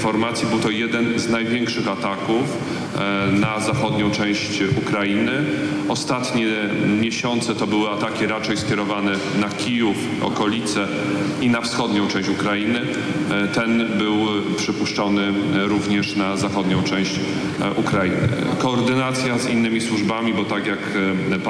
informacji. Był to jeden z największych ataków na zachodnią część Ukrainy. Ostatnie miesiące to były ataki raczej skierowane na Kijów, okolice i na wschodnią część Ukrainy. Ten był przypuszczony również na zachodnią część Ukrainy. Koordynacja z innymi służbami, bo tak jak